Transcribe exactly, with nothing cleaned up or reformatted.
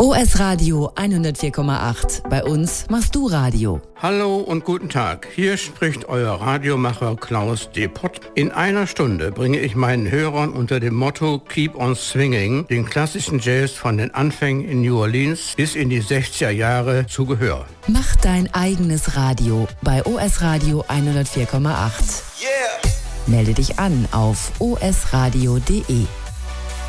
O S Radio hundertvier Komma acht. Bei uns machst du Radio. Hallo und guten Tag. Hier spricht euer Radiomacher Klaus Depott. In einer Stunde bringe ich meinen Hörern unter dem Motto Keep on Swinging den klassischen Jazz von den Anfängen in New Orleans bis in die sechziger Jahre zu Gehör. Mach dein eigenes Radio bei O S Radio hundertvier Komma acht. Yeah. Melde dich an auf o s radio punkt d e.